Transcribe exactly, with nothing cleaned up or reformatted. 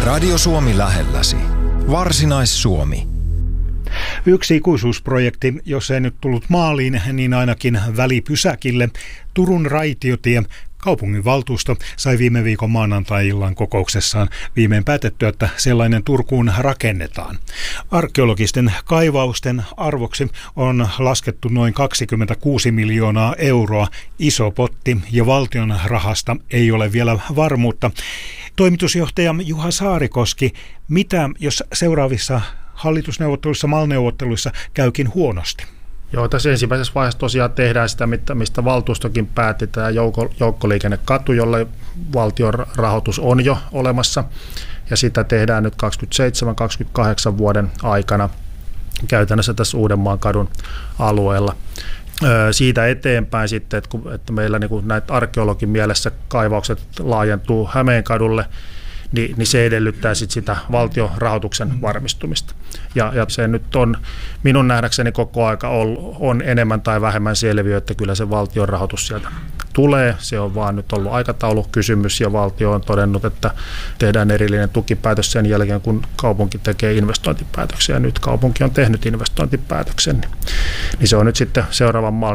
Radio Suomi lähelläsi. Varsinais-Suomi. Yksi ikuisuusprojekti, jos ei nyt tullut maaliin, niin ainakin välipysäkille. Turun raitiotie. Kaupunginvaltuusto sai viime viikon maanantai-illan kokouksessaan viimein päätettyä, että sellainen Turkuun rakennetaan. Arkeologisten kaivausten arvoksi on laskettu noin kaksikymmentäkuusi miljoonaa euroa. Iso potti ja valtion rahasta ei ole vielä varmuutta. Toimitusjohtaja Juha Saarikoski, mitä jos seuraavissa hallitusneuvotteluissa, MAL-neuvotteluissa käykin huonosti? Joo, tässä ensimmäisessä vaiheessa tosiaan tehdään sitä, mistä valtuustokin päätti, tämä joukko, joukkoliikennekatu, jolle valtion rahoitus on jo olemassa, ja sitä tehdään nyt kaksikymmentäseitsemän kaksikymmentäkahdeksan vuoden aikana käytännössä tässä Uudenmaan kadun alueella. Siitä eteenpäin sitten, että, kun, että meillä niin kuin näitä arkeologin mielessä kaivaukset laajentuu Hämeenkadulle, Niin, niin se edellyttää sit sitä valtion rahoituksen varmistumista. Ja, ja se nyt on minun nähdäkseni koko aika on, on enemmän tai vähemmän selviö, että kyllä se valtion rahoitus sieltä tulee. Se on vaan nyt ollut aikataulukysymys ja valtio on todennut, että tehdään erillinen tukipäätös sen jälkeen, kun kaupunki tekee investointipäätöksiä. Ja nyt kaupunki on tehnyt investointipäätöksen, niin se on nyt sitten seuraavan